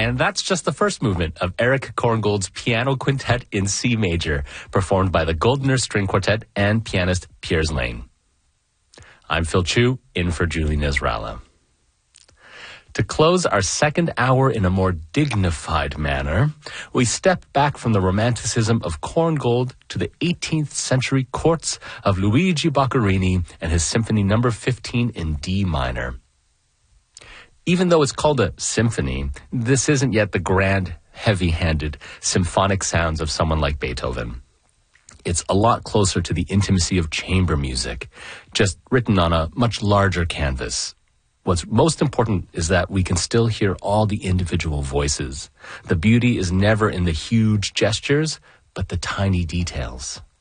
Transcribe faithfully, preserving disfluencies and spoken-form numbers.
And that's just the first movement of Erich Korngold's Piano Quintet in C major, performed by the Goldner String Quartet and pianist Piers Lane. I'm Phil Chu, in for Julie Nisralla. To close our second hour in a more dignified manner, we step back from the romanticism of Korngold to the eighteenth century courts of Luigi Boccherini and his Symphony number fifteen in D minor. Even though it's called a symphony, this isn't yet the grand, heavy-handed, symphonic sounds of someone like Beethoven. It's a lot closer to the intimacy of chamber music, just written on a much larger canvas. What's most important is that we can still hear all the individual voices. The beauty is never in the huge gestures, but the tiny details.